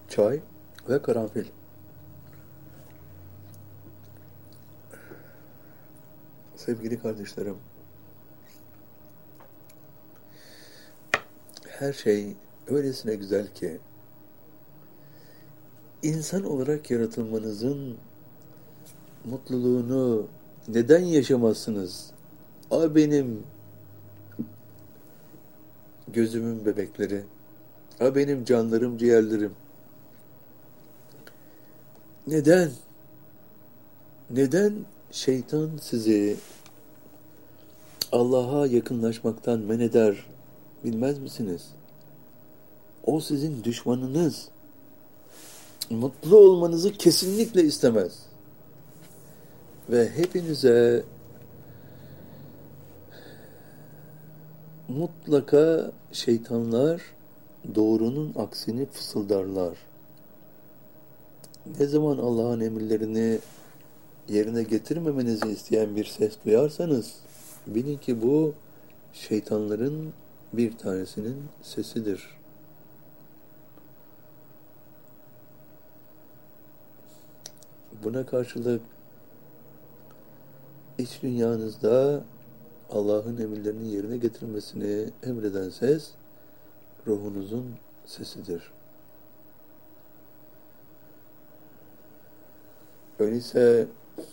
çay ve karanfil. Sevgili kardeşlerim, her şey öylesine güzel ki, insan olarak yaratılmanızın mutluluğunu neden yaşamazsınız? Benim gözümün bebekleri, benim canlarım, ciğerlerim. Neden? Neden şeytan sizi Allah'a yakınlaşmaktan men eder, bilmez misiniz? O sizin düşmanınız. Mutlu olmanızı kesinlikle istemez. Ve hepinize mutlaka şeytanlar doğrunun aksini fısıldarlar. Ne zaman Allah'ın emirlerini yerine getirmemenizi isteyen bir ses duyarsanız, bilin ki bu şeytanların bir tanesinin sesidir. Buna karşılık iç dünyanızda Allah'ın emirlerini yerine getirmesini emreden ses, ruhunuzun sesidir. Öyleyse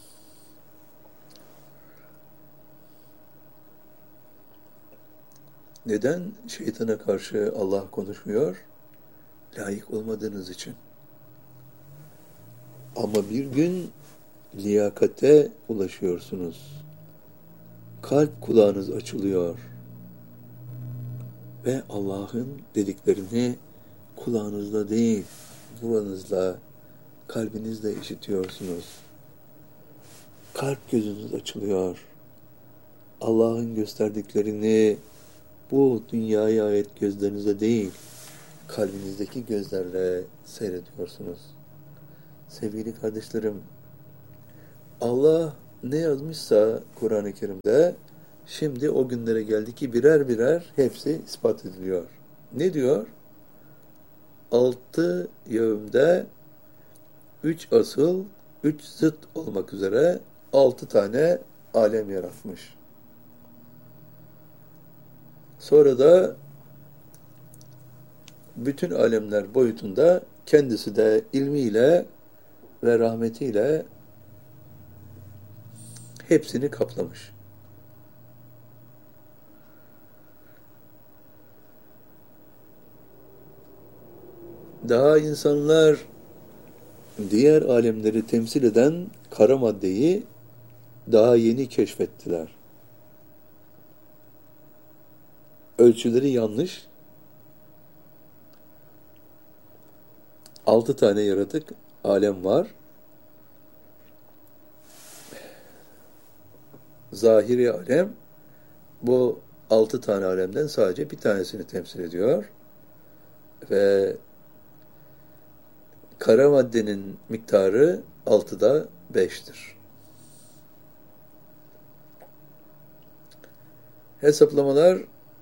neden şeytana karşı Allah konuşmuyor? Layık olmadığınız için. Ama bir gün liyakate ulaşıyorsunuz. Kalp kulağınız açılıyor. Ve Allah'ın dediklerini kulağınızla değil, buranızla, kalbinizle işitiyorsunuz. Kalp gözünüz açılıyor. Allah'ın gösterdiklerini bu dünyaya ait gözlerinize değil, kalbinizdeki gözlerle seyrediyorsunuz. Sevgili kardeşlerim, Allah ne yazmışsa Kur'an-ı Kerim'de, şimdi o günlere geldi ki birer birer hepsi ispat ediliyor. Ne diyor? 6 yevmde 3 asıl, 3 zıt olmak üzere 6 tane alem yaratmış. Sonra da bütün alemler boyutunda kendisi de ilmiyle ve rahmetiyle hepsini kaplamış. Daha insanlar diğer alemleri temsil eden kara maddeyi daha yeni keşfettiler. Ölçüleri yanlış. 6 tane yaratık alem var. Zahiri alem bu 6 tane alemden sadece bir tanesini temsil ediyor. Ve kara maddenin miktarı 6'da 5'tir. Hesaplamalar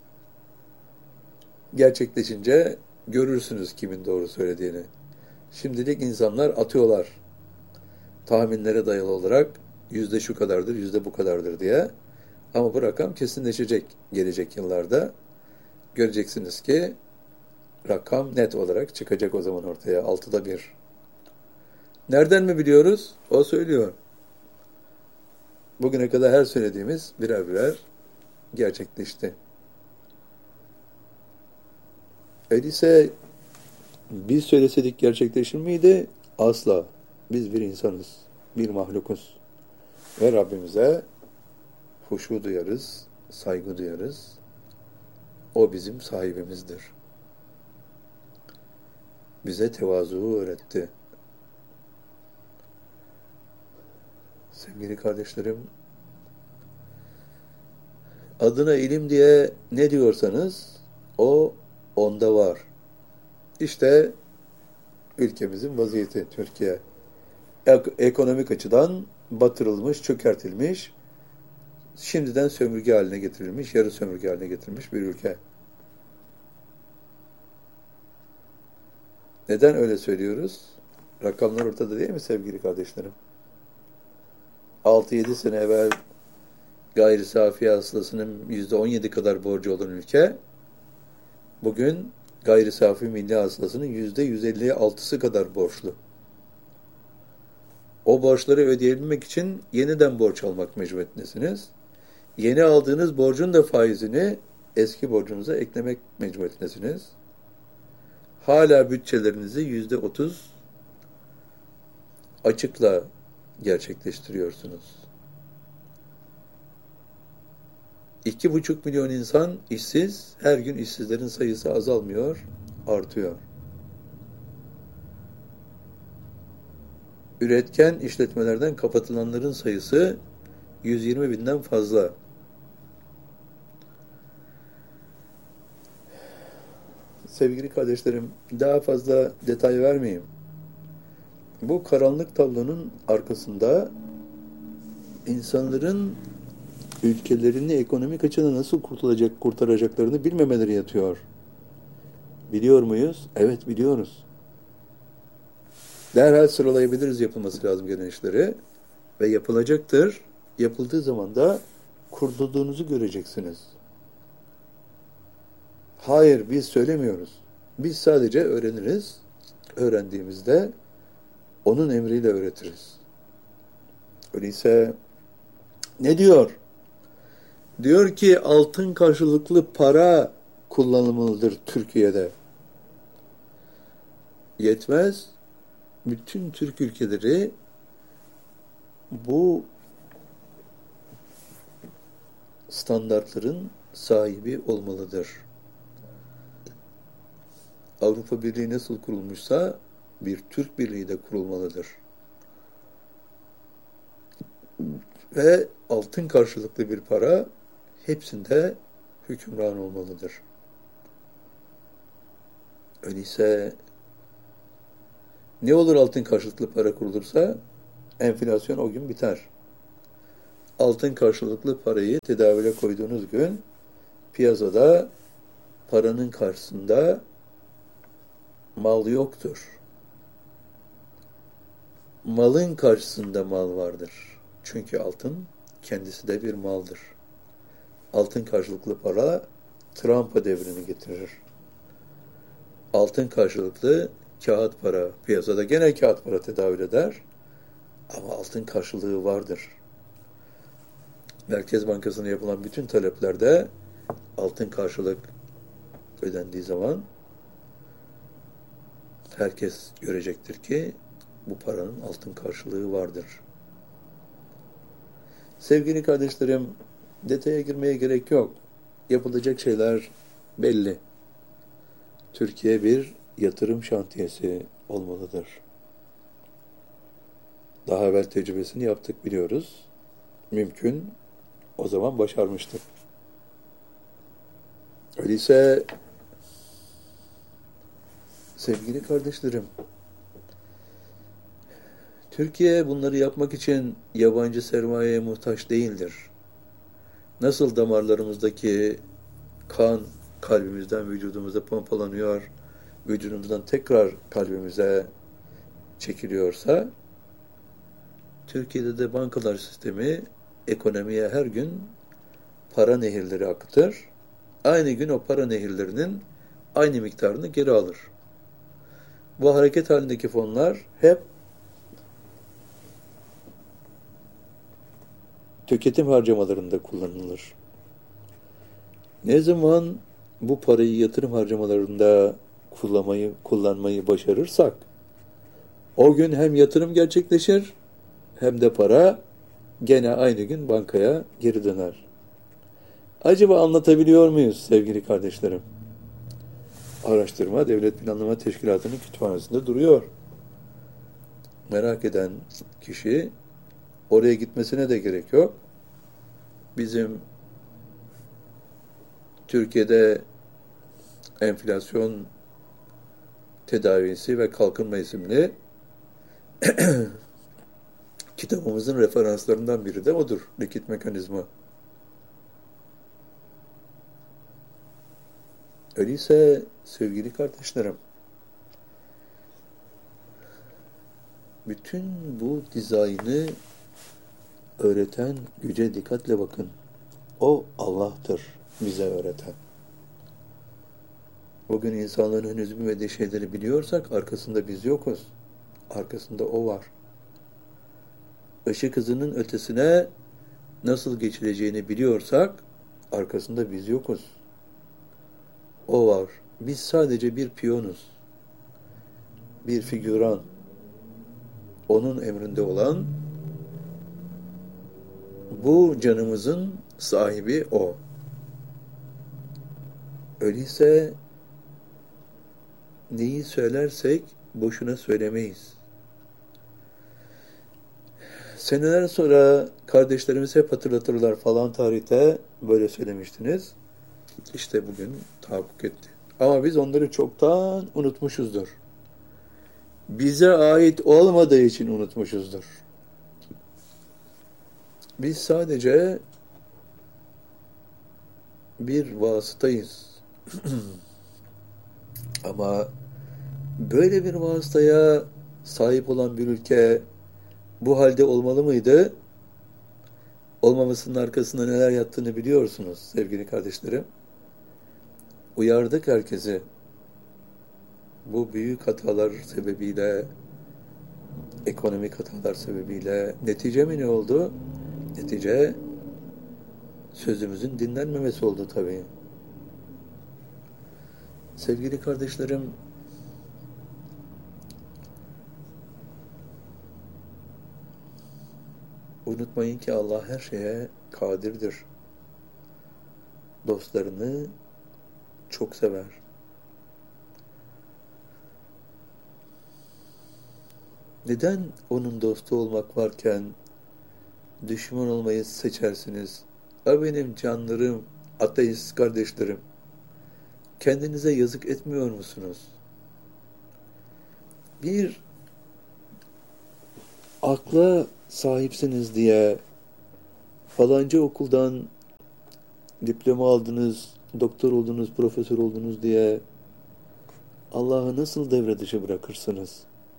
gerçekleşince görürsünüz kimin doğru söylediğini. Şimdilik insanlar atıyorlar. Tahminlere dayalı olarak yüzde şu kadardır, yüzde bu kadardır diye. Ama bu rakam kesinleşecek gelecek yıllarda. Göreceksiniz ki rakam net olarak çıkacak o zaman ortaya. 6'da 1. Nereden mi biliyoruz? O söylüyor. Bugüne kadar her söylediğimiz birer birer gerçekleşti. Öyleyse biz söyleseydik gerçekleşir miydi? Asla. Biz bir insanız. Bir mahlukuz. Ve Rabbimize huşu duyarız, saygı duyarız. O bizim sahibimizdir. Bize tevazuyu öğretti. Sevgili kardeşlerim, adına ilim diye ne diyorsanız o onda var. İşte ülkemizin vaziyeti Türkiye. Ekonomik açıdan batırılmış, çökertilmiş, şimdiden sömürge haline getirilmiş, yarı sömürge haline getirilmiş bir ülke. Neden öyle söylüyoruz? Rakamlar ortada değil mi sevgili kardeşlerim? 6-7 sene evvel gayri safi hasılasının %17 kadar borcu olan ülke, bugün gayri safi milli hasılasının %156'sı kadar borçlu. O borçları ödeyebilmek için yeniden borç almak mecburiyetindesiniz. Yeni aldığınız borcun da faizini eski borcunuza eklemek mecburiyetindesiniz. Hala bütçelerinizi %30 açıkla gerçekleştiriyorsunuz. 2,5 milyon insan işsiz, her gün işsizlerin sayısı azalmıyor, artıyor. Üretken işletmelerden kapatılanların sayısı 120 binden fazla. Sevgili kardeşlerim, daha fazla detay vermeyeyim. Bu karanlık tablonun arkasında insanların ülkelerini ekonomik açıdan nasıl kurtaracaklarını bilmemeleri yatıyor. Biliyor muyuz? Evet, biliyoruz. Derhal sıralayabiliriz yapılması lazım gelen işleri ve yapılacaktır. Yapıldığı zaman da kurtulduğunuzu göreceksiniz. Hayır, biz söylemiyoruz. Biz sadece öğreniriz. Öğrendiğimizde onun emriyle öğretiriz. Öyleyse ne diyor? Diyor ki altın karşılıklı para kullanılmalıdır Türkiye'de. Yetmez. Bütün Türk ülkeleri bu standartların sahibi olmalıdır. Avrupa Birliği nasıl kurulmuşsa bir Türk Birliği de kurulmalıdır. Ve altın karşılıklı bir para hepsinde hükümran olmalıdır. Öyleyse ne olur altın karşılıklı para kurulursa? Enflasyon o gün biter. Altın karşılıklı parayı tedavüle koyduğunuz gün piyasada paranın karşısında mal yoktur. Malın karşısında mal vardır. Çünkü altın kendisi de bir maldır. Altın karşılıklı para Trumpa devrini getirir. Altın karşılıklı kağıt para piyasada gene kağıt para tedavül eder ama altın karşılığı vardır. Merkez Bankası'na yapılan bütün taleplerde altın karşılık ödendiği zaman herkes görecektir ki bu paranın altın karşılığı vardır. Sevgili kardeşlerim, detaya girmeye gerek yok. Yapılacak şeyler belli. Türkiye bir yatırım şantiyesi olmalıdır. Daha evvel tecrübesini yaptık, biliyoruz. Mümkün, o zaman başarmıştık. Öyleyse sevgili kardeşlerim, Türkiye bunları yapmak için yabancı sermayeye muhtaç değildir. Nasıl damarlarımızdaki kan kalbimizden vücudumuza pompalanıyor, vücudumuzdan tekrar kalbimize çekiliyorsa, Türkiye'de de bankalar sistemi ekonomiye her gün para nehirleri akıtır. Aynı gün o para nehirlerinin aynı miktarını geri alır. Bu hareket halindeki fonlar hep tüketim harcamalarında kullanılır. Ne zaman bu parayı yatırım harcamalarında kullanmayı başarırsak, o gün hem yatırım gerçekleşir, hem de para gene aynı gün bankaya geri döner. Acaba anlatabiliyor muyuz sevgili kardeşlerim? Araştırma Devlet Planlama Teşkilatı'nın kütüphanesinde duruyor. Merak eden kişi oraya gitmesine de gerek yok. Bizim Türkiye'de enflasyon tedavisi ve kalkınma isimli kitabımızın referanslarından biri de odur. Likit mekanizma. Öyleyse sevgili kardeşlerim, bütün bu dizaynı öğreten yüce, dikkatle bakın. O Allah'tır bize öğreten. Bugün insanların henüz bilmediği şeyleri biliyorsak arkasında biz yokuz. Arkasında o var. Işık hızının ötesine nasıl geçileceğini biliyorsak arkasında biz yokuz. O var. Biz sadece bir piyonuz. Bir figüran. Onun emrinde olan, bu canımızın sahibi o. Öyleyse neyi söylersek boşuna söylemeyiz. Seneler sonra kardeşlerimiz hep hatırlatırlar, falan tarihte böyle söylemiştiniz. İşte bugün tahakkuk etti. Ama biz onları çoktan unutmuşuzdur. Bize ait olmadığı için unutmuşuzdur. Biz sadece bir vasıtayız. Ama böyle bir vasıtaya sahip olan bir ülke bu halde olmalı mıydı? Olmamasının arkasında neler yattığını biliyorsunuz sevgili kardeşlerim. Uyardık herkesi. Bu büyük hatalar sebebiyle, ekonomik hatalar sebebiyle netice mi ne oldu? Netice sözümüzün dinlenmemesi oldu tabii. Sevgili kardeşlerim, unutmayın ki Allah her şeye kadirdir. Dostlarını çok sever. Neden onun dostu olmak varken düşman olmayı seçersiniz? Benim canlarım, ateist kardeşlerim, kendinize yazık etmiyor musunuz? Bir akla sahipsiniz diye falanca okuldan diploma aldınız, doktor oldunuz, profesör oldunuz diye Allah'ı nasıl devre dışı bırakırsınız?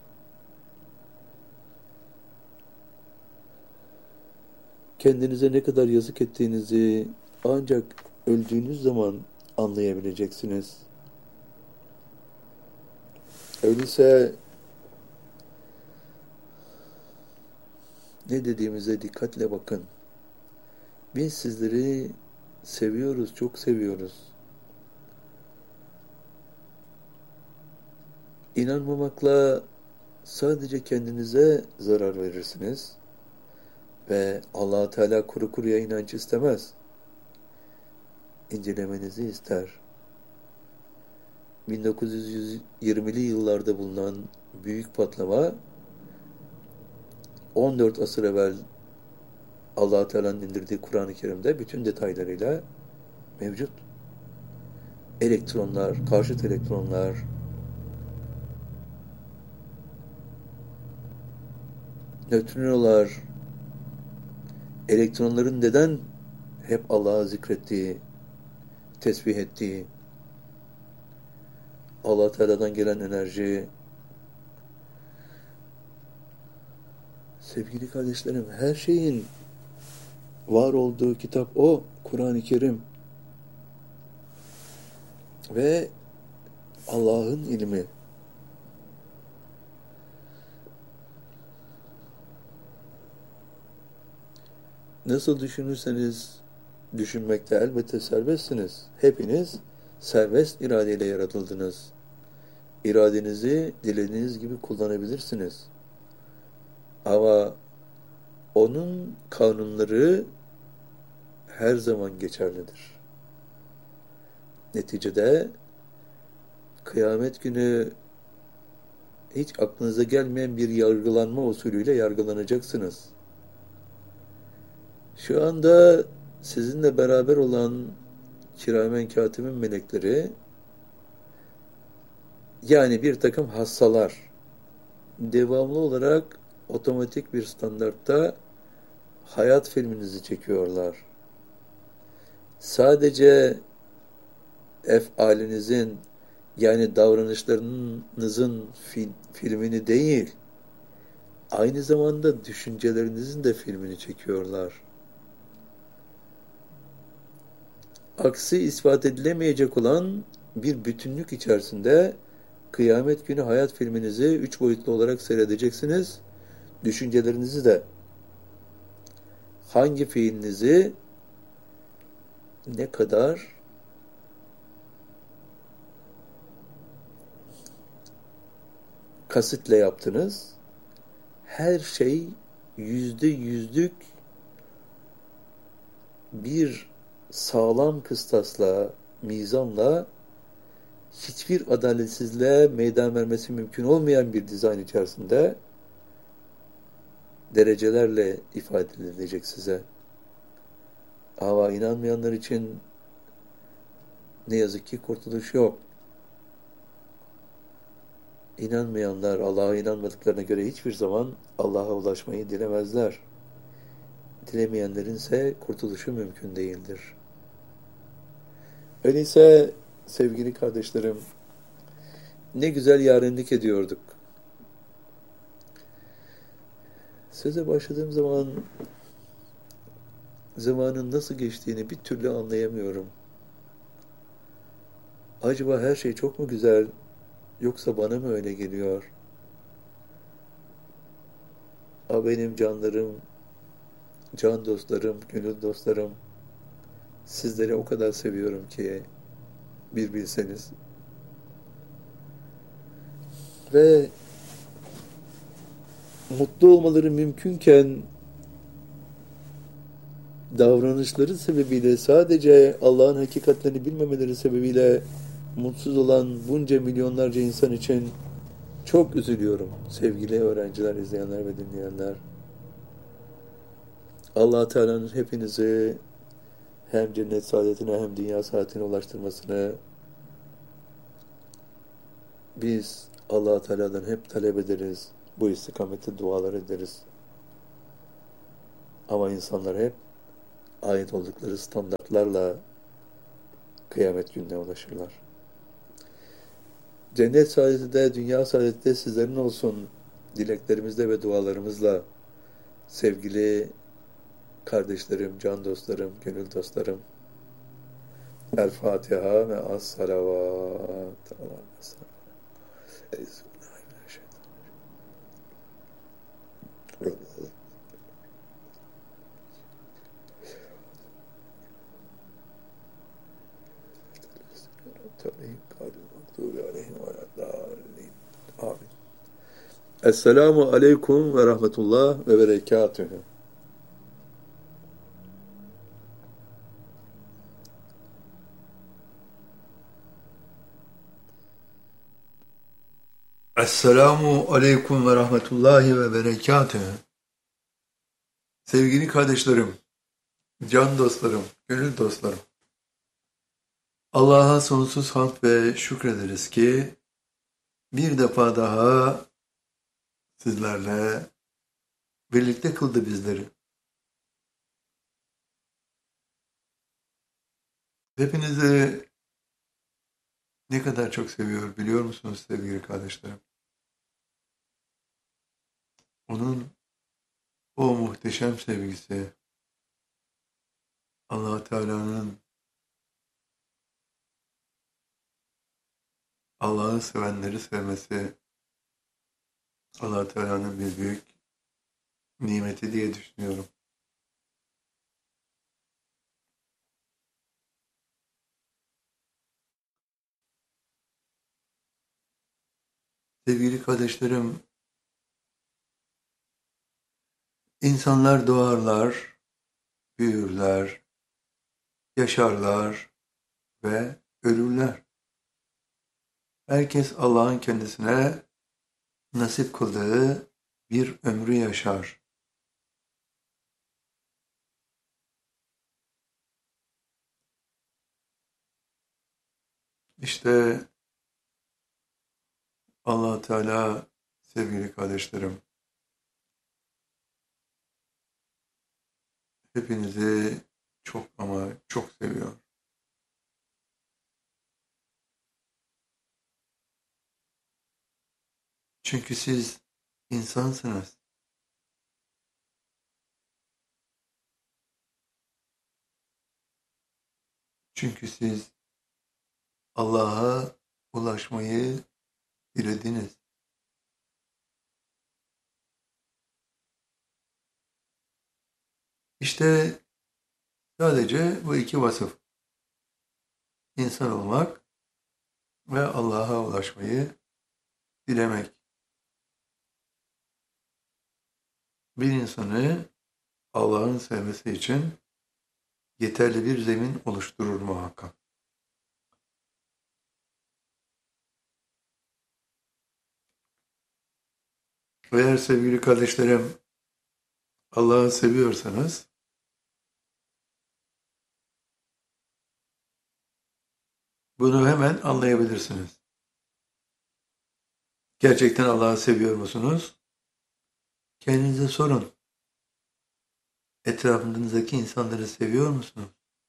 Kendinize ne kadar yazık ettiğinizi ancak öldüğünüz zaman anlayabileceksiniz. Öyleyse ne dediğimize dikkatle bakın. Biz sizleri seviyoruz, çok seviyoruz. İnanmamakla sadece kendinize zarar verirsiniz. Ve Allah Teala kuru kuruya inanç istemez. İncelemenizi ister. 1920'li yıllarda bulunan büyük patlama 14 asır evvel Allah Teala'nın indirdiği Kur'an-ı Kerim'de bütün detaylarıyla mevcut. Elektronlar, karşıt elektronlar, nötrinolar, elektronların neden hep Allah'ı zikrettiği, tesbih ettiği, Allah Teala'dan gelen enerji. Sevgili kardeşlerim, her şeyin var olduğu kitap o, Kur'an-ı Kerim. Ve Allah'ın ilmi. Nasıl düşünürseniz düşünmekte elbette serbestsiniz. Hepiniz serbest iradeyle yaratıldınız. İradenizi dilediğiniz gibi kullanabilirsiniz. Ama onun kanunları her zaman geçerlidir. Neticede kıyamet günü hiç aklınıza gelmeyen bir yargılanma usulüyle yargılanacaksınız. Şu anda sizinle beraber olan kiramen katibin melekleri, yani bir takım hassalar, devamlı olarak otomatik bir standartta hayat filminizi çekiyorlar. Sadece efalinizin, yani davranışlarınızın filmini değil, aynı zamanda düşüncelerinizin de filmini çekiyorlar. Aksi ispat edilemeyecek olan bir bütünlük içerisinde kıyamet günü hayat filminizi 3 boyutlu olarak seyredeceksiniz. Düşüncelerinizi de hangi fiilinizi ne kadar kasitle yaptınız, her şey %100'lük bir sağlam kıstasla, mizanla, hiçbir adaletsizliğe meydan vermesi mümkün olmayan bir dizayn içerisinde derecelerle ifade edilecek size. Ama inanmayanlar için ne yazık ki kurtuluş yok. İnanmayanlar Allah'a inanmadıklarına göre hiçbir zaman Allah'a ulaşmayı dilemezler. Dilemeyenlerin ise kurtuluşu mümkün değildir. Öyleyse sevgili kardeşlerim, ne güzel yarenlik ediyorduk. Söze başladığım zaman zamanın nasıl geçtiğini bir türlü anlayamıyorum. Acaba her şey çok mu güzel, yoksa bana mı öyle geliyor? Benim canlarım, can dostlarım, gönül dostlarım, sizleri o kadar seviyorum ki bir bilseniz. Ve mutlu olmaları mümkünken davranışları sebebiyle, sadece Allah'ın hakikatlerini bilmemeleri sebebiyle mutsuz olan bunca milyonlarca insan için çok üzülüyorum sevgili öğrenciler, izleyenler ve dinleyenler. Allah Teala'nın hepinizi hem cennet saadetine hem dünya saadetine ulaştırmasını biz Allah Teala'dan hep talep ederiz. Bu istikamette dualar ederiz. Ama insanlar hep ait oldukları standartlarla kıyamet gününe ulaşırlar. Cennet saadeti de dünya saadeti de sizlerin olsun dileklerimizle ve dualarımızla sevgili kardeşlerim, can dostlarım, gönül dostlarım. El Fatiha ve as salavat. Amin. Esselamu aleyküm ve rahmetullah ve berekatühü. Esselamu aleyküm ve rahmetullahi ve berekatühü. Sevgili kardeşlerim, can dostlarım, gönül dostlarım. Allah'a sonsuz hamd ve şükrederiz ki bir defa daha sizlerle birlikte kıldı bizleri. Hepinizi ne kadar çok seviyor biliyor musunuz sevgili kardeşlerim? Onun o muhteşem sevgisi, Allah Teala'nın Allah'ı sevenleri sevmesi, Allah Teala'nın bir büyük nimeti diye düşünüyorum. Sevgili kardeşlerim, insanlar doğarlar, büyürler, yaşarlar ve ölürler. Herkes Allah'ın kendisine nasip kıldığı bir ömrü yaşar. İşte Allah Teala sevgili kardeşlerim, hepinizi çok ama çok seviyor. Çünkü siz insansınız. Çünkü siz Allah'a ulaşmayı dilediniz. İşte sadece bu iki vasıf. İnsan olmak ve Allah'a ulaşmayı dilemek. Bir insanı Allah'ın sevmesi için yeterli bir zemin oluşturur muhakkak. Eğer sevgili kardeşlerim Allah'ı seviyorsanız bunu hemen anlayabilirsiniz. Gerçekten Allah'ı seviyor musunuz? Kendinize sorun. Etrafınızdaki insanları seviyor musunuz?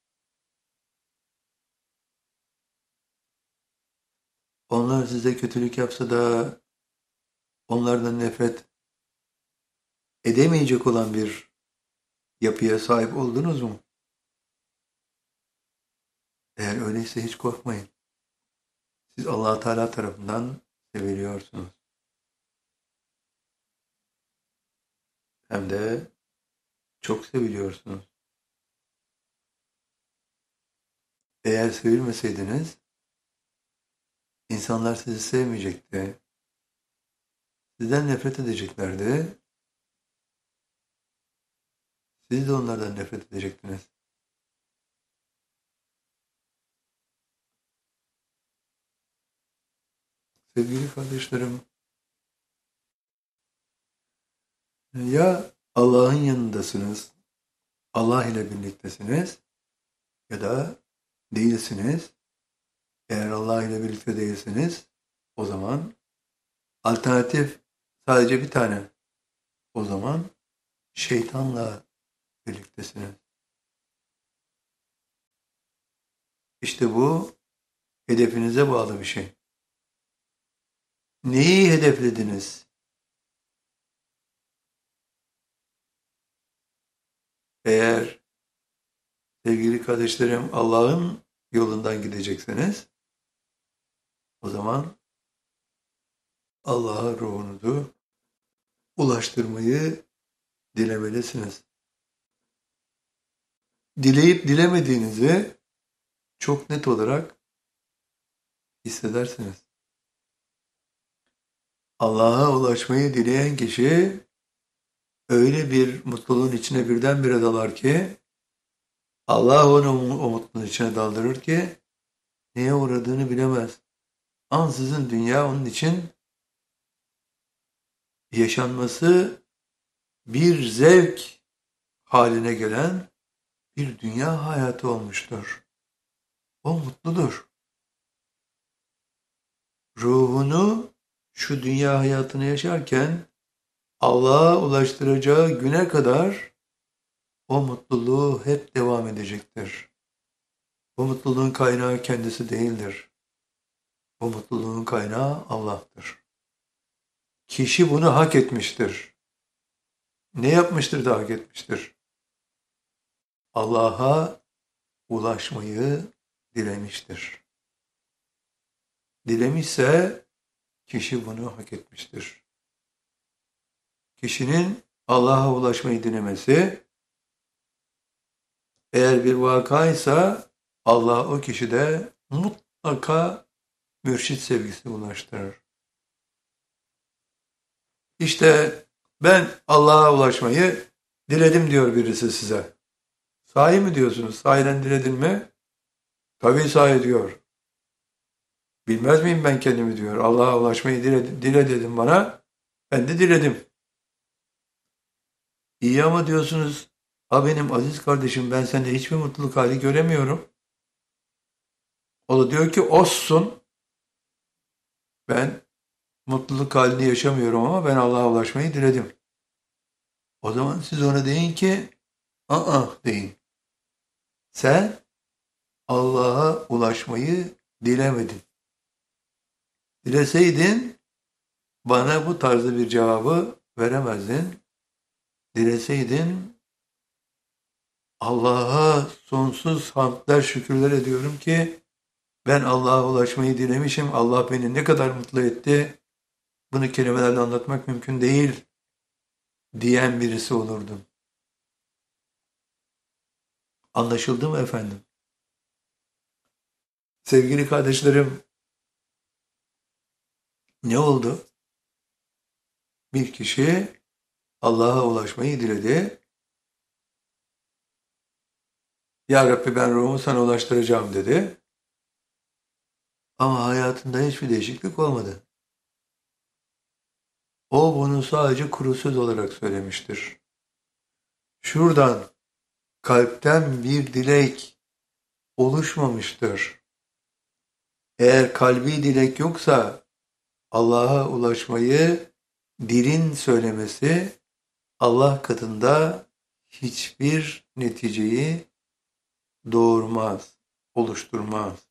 Onlar size kötülük yapsa da onlardan nefret edemeyecek olan bir yapıya sahip oldunuz mu? Eğer öyleyse hiç korkmayın. Siz Allah Teala tarafından seviliyorsunuz. Hem de çok seviliyorsunuz. Eğer sevilmeseydiniz insanlar sizi sevmeyecekti. Sizden nefret edeceklerdi. Siz de onlardan nefret edecektiniz. Sevgili kardeşlerim, ya Allah'ın yanındasınız, Allah ile birliktesiniz ya da değilsiniz. Eğer Allah ile birlikte değilsiniz, o zaman alternatif sadece bir tane. O zaman şeytanla birliktesiniz. İşte bu hedefinize bağlı bir şey. Neyi hedeflediniz? Eğer sevgili kardeşlerim Allah'ın yolundan gidecekseniz o zaman Allah'a ruhunuzu ulaştırmayı dilemelisiniz. Dileyip dilemediğinizi çok net olarak hissedersiniz. Allah'a ulaşmayı dileyen kişi öyle bir mutluluğun içine birdenbire dalar ki Allah onu o mutluluğun içine daldırır ki neye uğradığını bilemez. Ansızın dünya onun için yaşanması bir zevk haline gelen bir dünya hayatı olmuştur. O mutludur. Ruhunu şu dünya hayatını yaşarken Allah'a ulaştıracağı güne kadar o mutluluğu hep devam edecektir. Bu mutluluğun kaynağı kendisi değildir. Bu mutluluğun kaynağı Allah'tır. Kişi bunu hak etmiştir. Ne yapmıştır da hak etmiştir? Allah'a ulaşmayı dilemiştir. Dilemişse kişi bunu hak etmiştir. Kişinin Allah'a ulaşmayı dilemesi eğer bir vakaysa Allah o kişide mutlaka mürşit sevgisi ulaştırır. İşte ben Allah'a ulaşmayı diledim diyor birisi size. Sahi mi diyorsunuz? Sahiden diledin mi? Tabii sahi diyor. Bilmez miyim ben kendimi diyor. Allah'a ulaşmayı dile dedim bana. Ben de diledim. İyi ama diyorsunuz, ha benim aziz kardeşim ben sende hiçbir mutluluk hali göremiyorum. O da diyor ki olsun. Ben mutluluk halini yaşamıyorum ama ben Allah'a ulaşmayı diledim. O zaman siz ona deyin ki deyin. Sen Allah'a ulaşmayı dilemedin. Dileseydin bana bu tarzda bir cevabı veremezdin. Dileseydin Allah'a sonsuz hamdler, şükürler ediyorum ki ben Allah'a ulaşmayı dilemişim. Allah beni ne kadar mutlu etti. Bunu kelimelerle anlatmak mümkün değil diyen birisi olurdum. Anlaşıldı mı efendim? Sevgili kardeşlerim, ne oldu? Bir kişi Allah'a ulaşmayı diledi. Ya Rabbi ben ruhumu sana ulaştıracağım dedi. Ama hayatında hiçbir değişiklik olmadı. O bunu sadece kuru söz olarak söylemiştir. Şuradan kalpten bir dilek oluşmamıştır. Eğer kalbi dilek yoksa Allah'a ulaşmayı dilin söylemesi Allah katında hiçbir neticeyi doğurmaz, oluşturmaz.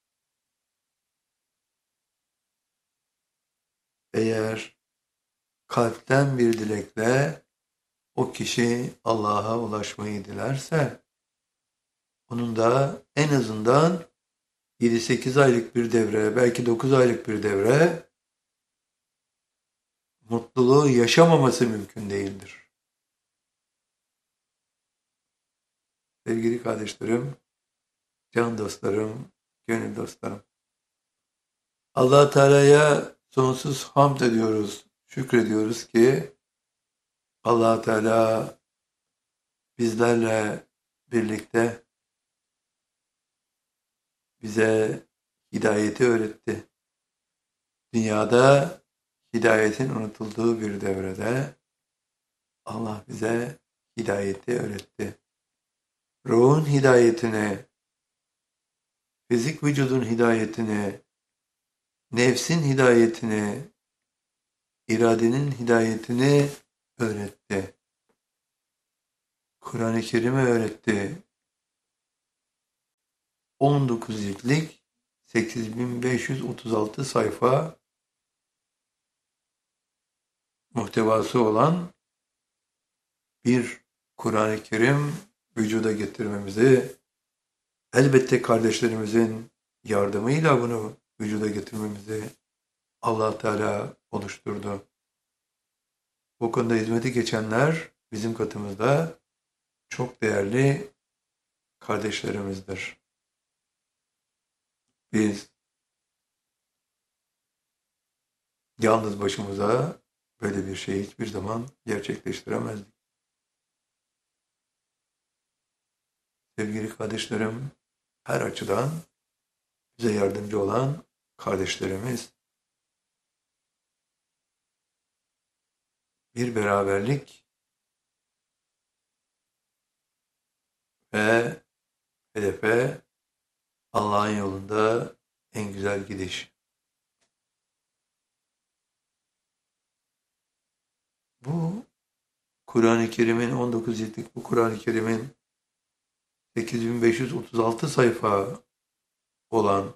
Eğer kalpten bir dilekle o kişi Allah'a ulaşmayı dilerse, onun da en azından 7-8 aylık bir devre, belki 9 aylık bir devre mutluluğu yaşamaması mümkün değildir. Sevgili kardeşlerim, can dostlarım, gönül dostlarım. Allah Teala'ya sonsuz hamd ediyoruz, şükrediyoruz ki Allah Teala bizlerle birlikte bize hidayeti öğretti. Dünyada hidayetin unutulduğu bir devrede Allah bize hidayeti öğretti. Ruhun hidayetini, fizik vücudun hidayetini, nefsin hidayetini, iradenin hidayetini öğretti. Kur'an-ı Kerim'i öğretti. 19 ciltlik 8536 sayfa muhtevası olan bir Kur'an-ı Kerim vücuda getirmemizi, elbette kardeşlerimizin yardımıyla bunu vücuda getirmemizi Allah Teala oluşturdu. Bu konuda hizmeti geçenler bizim katımızda çok değerli kardeşlerimizdir. Biz yalnız başımıza böyle bir şeyi hiçbir zaman gerçekleştiremezdik. Sevgili kardeşlerim, her açıdan bize yardımcı olan kardeşlerimiz, bir beraberlik ve hedefe Allah'ın yolunda en güzel gidiş. Bu Kur'an-ı Kerim'in 19 ciltlik bu Kur'an-ı Kerim'in 8536 sayfa olan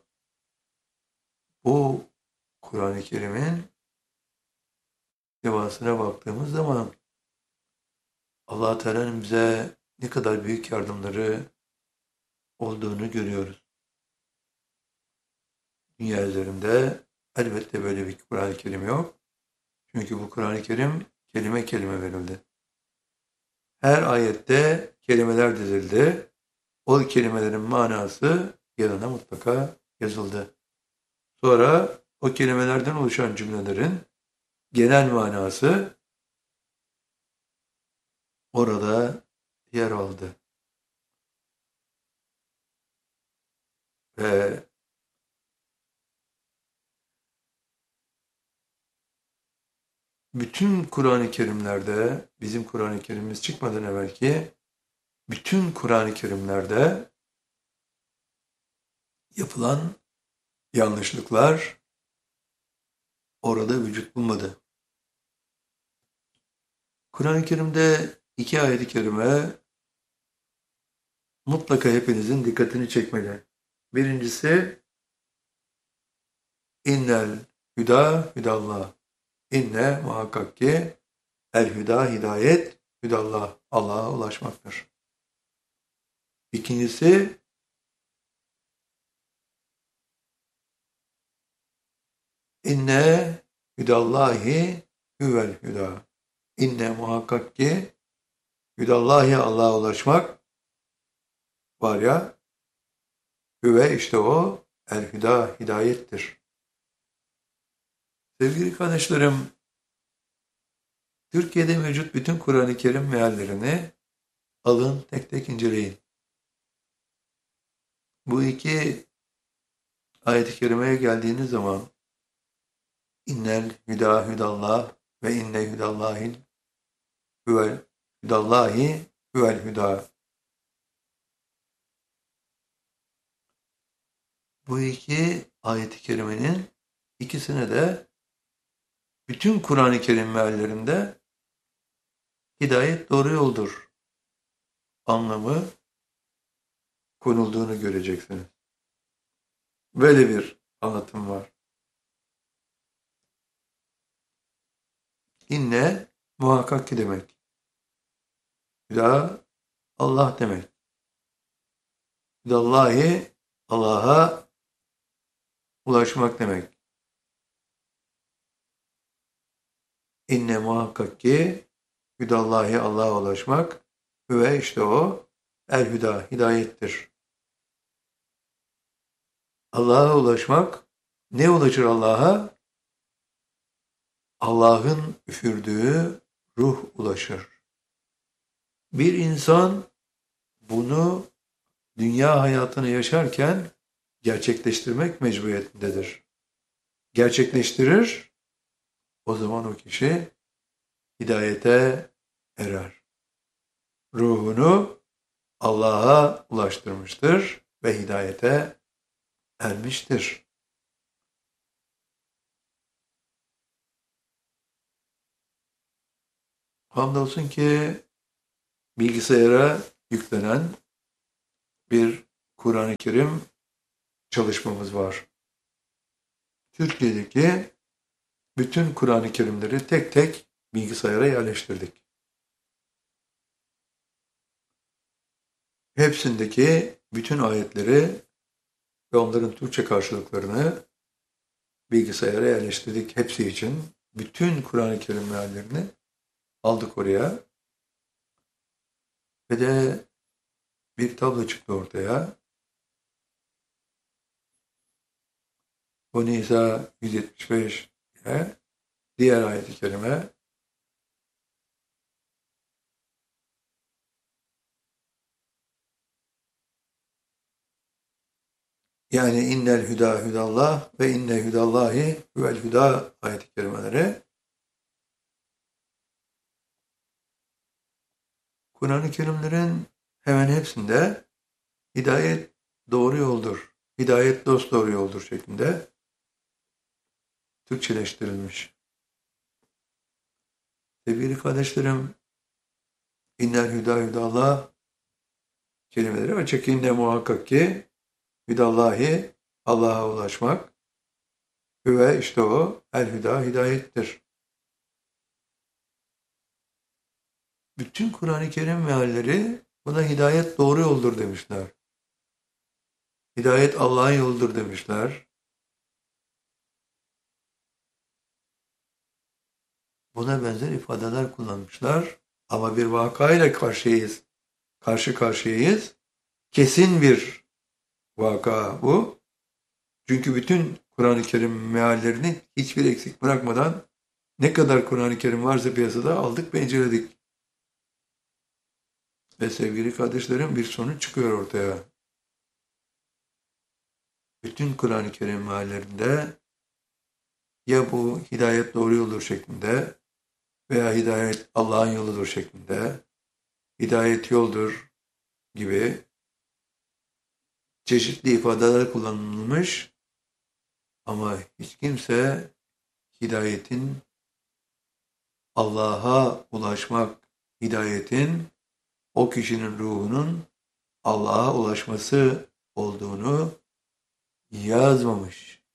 bu Kur'an-ı Kerim'in devasına baktığımız zaman Allah Teala'nın bize ne kadar büyük yardımları olduğunu görüyoruz. Dünya üzerinde elbette böyle bir Kur'an-ı Kerim yok. Çünkü bu Kur'an-ı Kerim kelime kelime verildi. Her ayette kelimeler dizildi. O kelimelerin manası yanına mutlaka yazıldı. Sonra o kelimelerden oluşan cümlelerin genel manası orada yer aldı. Ve bütün Kur'an-ı Kerimlerde, bizim Kur'an-ı Kerim'imiz çıkmadan evvelki bütün Kur'an-ı Kerimlerde yapılan yanlışlıklar orada vücut bulmadı. Kur'an-ı Kerim'de 2 ayet-i kerime mutlaka hepinizin dikkatini çekmeli. Birincisi innel hüda hüdallah. İnne muhakkak ki el hüda hidayet hüdallah. Allah'a ulaşmaktır. İkincisi, inne hüdallahi huvel hüda. İnne muhakkak ki hüdallahi Allah'a ulaşmak var ya, hüve işte o el hüda hidayettir. Sevgili kardeşlerim, Türkiye'de mevcut bütün Kur'an-ı Kerim meallerini alın tek tek inceleyin. Bu iki ayet-i kerimeye geldiğiniz zaman innel hüda hüdallah ve inne hüdallahil huvel hüdallahi huvel hüda. Bu iki ayet-i kerimenin ikisine de bütün Kur'an-ı Kerim meallerinde hidayet doğru yoldur anlamı konulduğunu göreceksiniz. Böyle bir anlatım var. İnne muhakkak ki demek. Hüda Allah demek. Hüdallahi Allah'a ulaşmak demek. İnne muhakkak ki hüdallahi Allah'a ulaşmak ve işte o el hüda hidayettir. Allah'a ulaşmak, ne ulaşır Allah'a? Allah'ın üfürdüğü ruh ulaşır. Bir insan bunu dünya hayatını yaşarken gerçekleştirmek mecburiyetindedir. Gerçekleştirir, o zaman o kişi hidayete erer. Ruhunu Allah'a ulaştırmıştır ve hidayete ermiştir. Hamdolsun ki bilgisayara yüklenen bir Kur'an-ı Kerim çalışmamız var. Türkiye'deki bütün Kur'an-ı Kerimleri tek tek bilgisayara yerleştirdik. Hepsindeki bütün ayetleri ve onların Türkçe karşılıklarını bilgisayara yerleştirdik. Hepsi için bütün Kur'an-ı Kerim meallerini aldık oraya. Ve de bir tablo çıktı ortaya. O Nisa 175 ile diğer ayet-i kerime yani innel hüda hüdallah ve inne hüdallahi huvel hüda ayet-i kerimeleri Kur'an-ı Kerimlerin hemen hepsinde hidayet doğru yoldur, hidayet dost doğru yoldur şeklinde Türkçeleştirilmiş. Sevgili kardeşlerim, innel hüda hüdallah kelimeleri açık inne muhakkak ki hüdallahi Allah'a ulaşmak ve işte o el hüda hidayettir. Bütün Kur'an-ı Kerim mealleri buna hidayet doğru yoldur demişler. Hidayet Allah'ın yoludur demişler. Buna benzer ifadeler kullanmışlar. Ama bir vakayla karşı karşıyayız. Kesin bir vaka bu. Çünkü bütün Kur'an-ı Kerim meallerini hiçbir eksik bırakmadan ne kadar Kur'an-ı Kerim varsa piyasada aldık ve inceledik. Ve sevgili kardeşlerim bir sonuç çıkıyor ortaya. Bütün Kur'an-ı Kerim meallerinde ya bu hidayet doğru yoldur şeklinde veya hidayet Allah'ın yoludur şeklinde, hidayet yoldur gibi çeşitli ifadeler kullanılmış ama hiç kimse hidayetin Allah'a ulaşmak, hidayetin o kişinin ruhunun Allah'a ulaşması olduğunu yazmamış.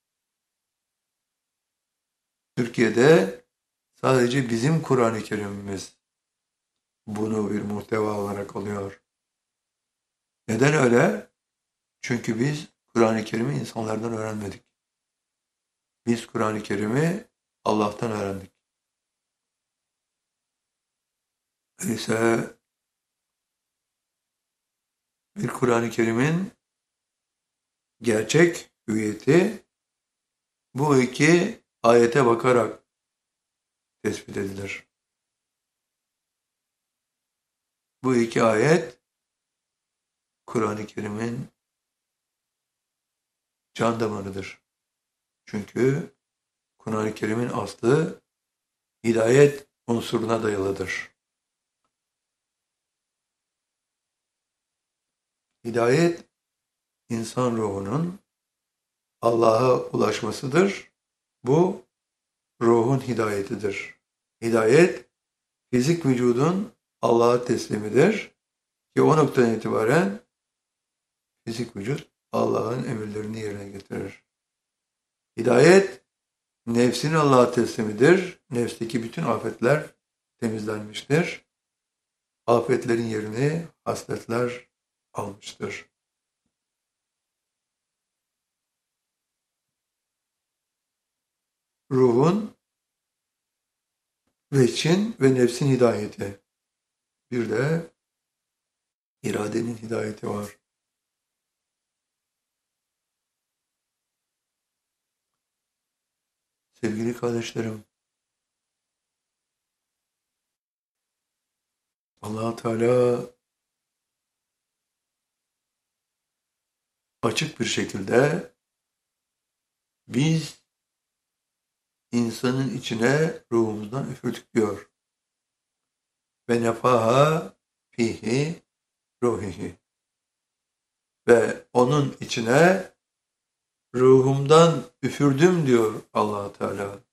Türkiye'de sadece bizim Kur'an-ı Kerim'imiz bunu bir muhteva olarak alıyor. Neden öyle? Çünkü biz Kur'an-ı Kerim'i insanlardan öğrenmedik. Biz Kur'an-ı Kerim'i Allah'tan öğrendik. Öyleyse bir Kur'an-ı Kerim'in gerçek hüviyeti bu iki ayete bakarak tespit edilir. Bu iki ayet Kur'an-ı Kerim'in can damarıdır. Çünkü Kur'an-ı Kerim'in aslı hidayet unsuruna dayalıdır. Hidayet, insan ruhunun Allah'a ulaşmasıdır. Bu, ruhun hidayetidir. Hidayet, fizik vücudun Allah'a teslimidir. Ki o noktadan itibaren fizik vücut Allah'ın emirlerini yerine getirir. Hidayet, nefsin Allah'a teslimidir. Nefsteki bütün afetler temizlenmiştir. Afetlerin yerini hasletler almıştır. Ruhun ve için ve nefsin hidayeti. Bir de iradenin hidayeti var. Sevgili kardeşlerim, Allah Teala açık bir şekilde biz insanın içine ruhumuzdan üfürdük diyor. Ve nefaha fihi ruhihi. Ve onun içine ruhumdan üfürdüm diyor Allah Teala.